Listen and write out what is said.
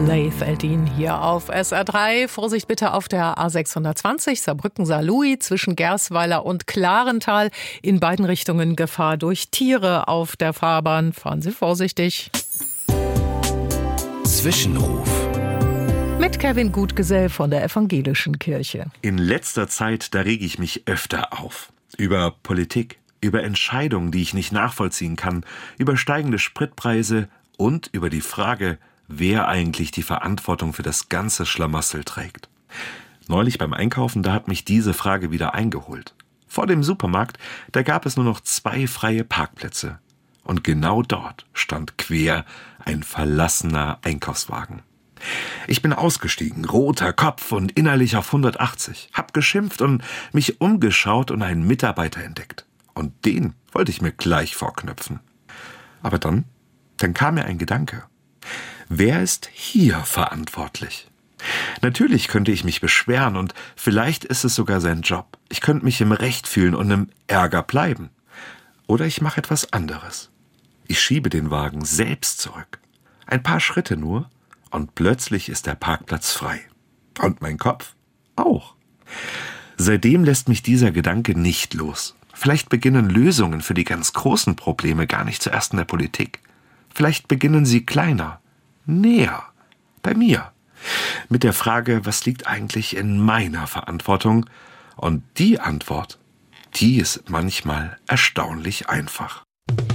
Laith Eldin hier auf SR3. Vorsicht bitte auf der A620 Saarbrücken-Saarlouis zwischen Gersweiler und Klarental. In beiden Richtungen Gefahr durch Tiere auf der Fahrbahn. Fahren Sie vorsichtig. Zwischenruf. Mit Kevin Gutgesell von der Evangelischen Kirche. In letzter Zeit, da rege ich mich öfter auf. Über Politik, über Entscheidungen, die ich nicht nachvollziehen kann, über steigende Spritpreise und über die Frage, wer eigentlich die Verantwortung für das ganze Schlamassel trägt. Neulich beim Einkaufen, da hat mich diese Frage wieder eingeholt. Vor dem Supermarkt, da gab es nur noch 2 freie Parkplätze. Und genau dort stand quer ein verlassener Einkaufswagen. Ich bin ausgestiegen, roter Kopf und innerlich auf 180, hab geschimpft und mich umgeschaut und einen Mitarbeiter entdeckt. Und den wollte ich mir gleich vorknöpfen. Aber dann kam mir ein Gedanke. Wer ist hier verantwortlich? Natürlich könnte ich mich beschweren und vielleicht ist es sogar sein Job. Ich könnte mich im Recht fühlen und im Ärger bleiben. Oder ich mache etwas anderes. Ich schiebe den Wagen selbst zurück. Ein paar Schritte nur und plötzlich ist der Parkplatz frei. Und mein Kopf auch. Seitdem lässt mich dieser Gedanke nicht los. Vielleicht beginnen Lösungen für die ganz großen Probleme gar nicht zuerst in der Politik. Vielleicht beginnen sie kleiner. Näher, bei mir, mit der Frage, was liegt eigentlich in meiner Verantwortung? Und die Antwort, die ist manchmal erstaunlich einfach.